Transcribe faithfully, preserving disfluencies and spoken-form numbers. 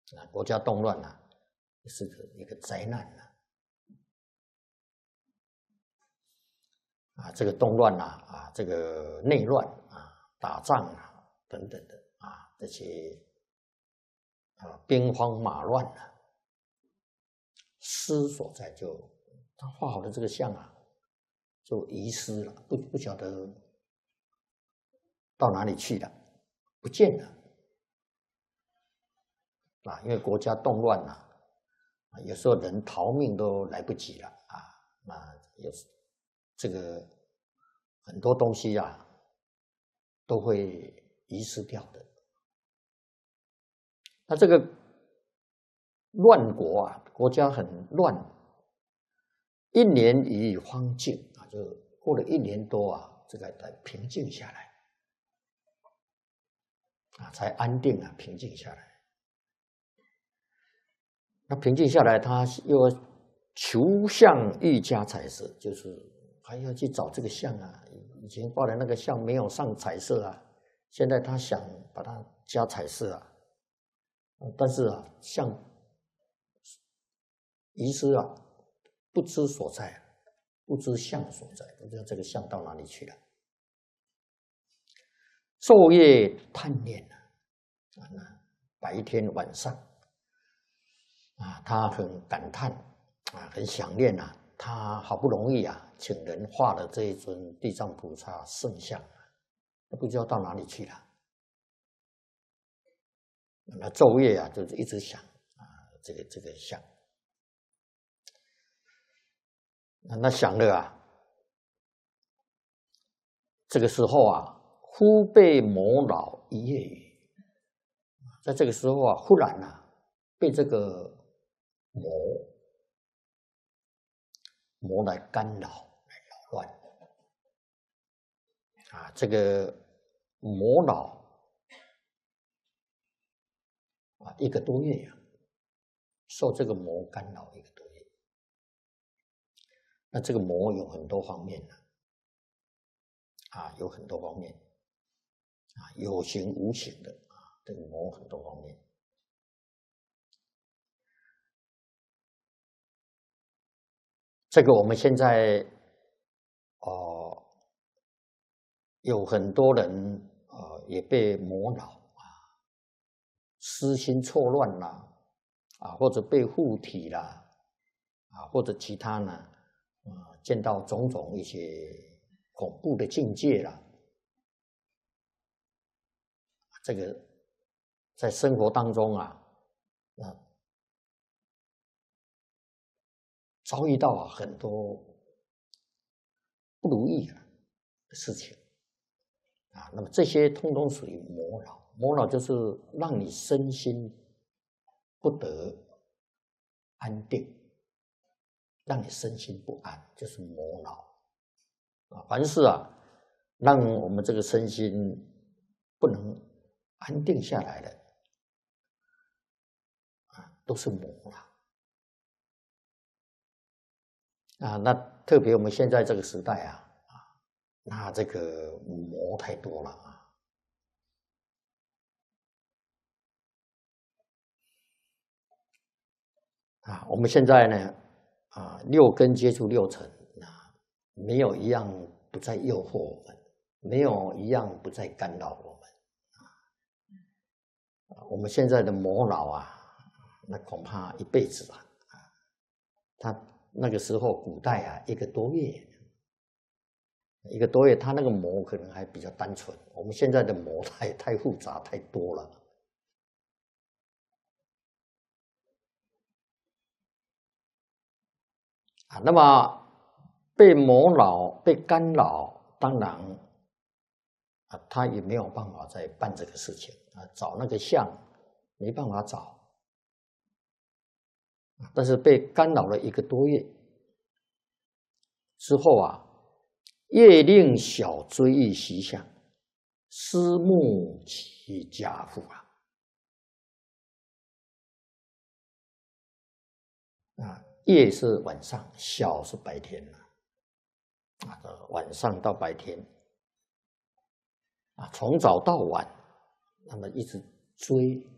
啊，国家动乱啊，是一个灾难啊。啊，这个动乱啊，啊，这个内乱啊，打仗啊，等等的啊，这些啊兵荒马乱啊，失所在就他画好的这个像啊，就遗失了，不不晓得到哪里去了，不见了啊，因为国家动乱啊，啊，有时候人逃命都来不及了啊，那有这个很多东西啊都会遗失掉的。那这个乱国啊，国家很乱，一年余方静啊，就过了一年多啊，这个才平静下来啊，才安定啊，平静下来。那平静下来，他又要求相欲加彩色，就是还要去找这个像啊。以前画的那个像没有上彩色啊，现在他想把它加彩色啊，但是啊，像遗失啊，不知所在，不知相所在，不知道这个相到哪里去了。昼夜贪念啊，啊，白天晚上啊，他很感叹啊，很想念啊，他好不容易啊，请人画了这一尊地藏菩萨圣像，不知道到哪里去了。那昼夜啊，就是一直想啊，这个这个像。那想了啊，这个时候啊，忽被魔扰一夜雨。在这个时候啊，忽然啊，被这个魔魔来干扰、来扰乱啊，这个魔扰啊，一个多月呀、啊，受这个魔干扰一个多月。那这个魔有很多方面呢、啊，啊，有很多方面啊，有形无形的啊，这个魔很多方面。这个我们现在哦、呃，有很多人呃也被魔扰啊，思心错乱啦，啊，或者被附体啦，啊，或者其他呢，啊，见到种种一些恐怖的境界啦，这个在生活当中啊，啊，遭遇到啊很多不如意的事情啊，那么这些通通属于魔扰。魔扰就是让你身心不得安定，让你身心不安，就是魔扰啊。凡是啊，让我们这个身心不能安定下来的啊，都是魔了啊。那特别我们现在这个时代啊，啊，那这个魔太多了啊。啊，我们现在呢，啊，六根接触六尘啊，没有一样不再诱惑我们，没有一样不再干扰我们啊。我们现在的魔扰啊，那恐怕一辈子啊。他那个时候古代啊，一个多月，一个多月，他那个魔可能还比较单纯。我们现在的魔太太复杂太多了。啊，那么被魔扰、被干扰，当然啊，他也没有办法再办这个事情啊，找那个像没办法找，但是被干扰了一个多月之后啊，夜令小追忆习相，思慕其家父啊。啊，夜是晚上，小是白天啊，晚上到白天啊，从早到晚，那么一直追